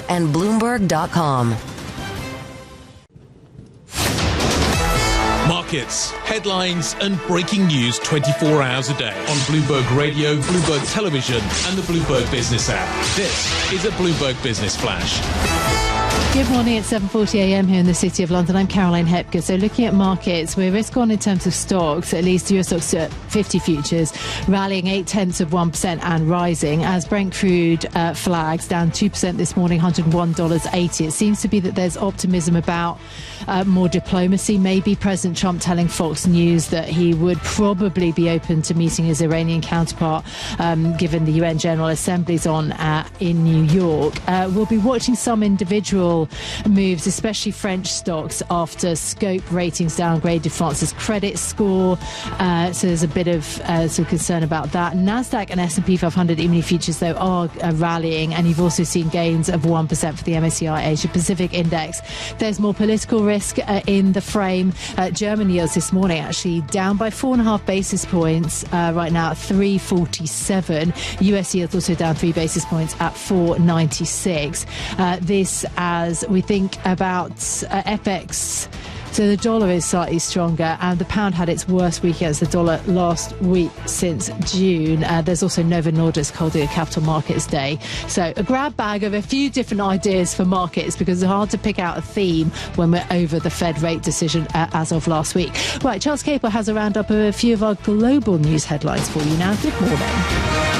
and Bloomberg.com. Markets, headlines and breaking news 24 hours a day on Bloomberg Radio, Bloomberg Television and the Bloomberg Business app. This is a Bloomberg Business Flash. Good morning, it's 7:40am here in the City of London. I'm Caroline Hepker. So looking at markets, we're risk on in terms of stocks, at least US stocks 50 futures, rallying 0.8% and rising as Brent crude flags down 2% this morning, $101.80. It seems to be that there's optimism about more diplomacy. Maybe President Trump telling Fox News that he would probably be open to meeting his Iranian counterpart, given the UN General Assembly's on in New York. We'll be watching some individual moves, especially French stocks, after Scope ratings downgraded France's credit score. So there's a bit of some concern about that. NASDAQ and S&P 500 E-mini futures, though, are rallying, and you've also seen gains of 1% for the MSCI Asia Pacific Index. There's more political risk in the frame. German yields this morning actually down by 4.5 basis points right now at 347. US yields also down 3 basis points at 496. This as we think about FX. So the dollar is slightly stronger and the pound had its worst week against the dollar last week since June. There's also Novo Nordisk holding a capital markets day. So a grab bag of a few different ideas for markets because it's hard to pick out a theme when we're over the Fed rate decision as of last week. Right, Charles Capel has a roundup of a few of our global news headlines for you now. Good morning.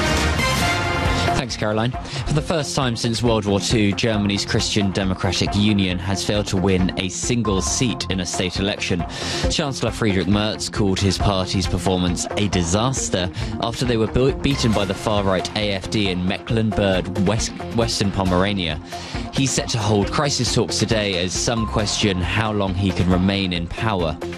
Thanks, Caroline. For the first time since World War II, Germany's Christian Democratic Union has failed to win a single seat in a state election. Chancellor Friedrich Merz called his party's performance a disaster after they were beaten by the far-right AfD in Mecklenburg, Western Pomerania. He's set to hold crisis talks today as some question how long he can remain in power.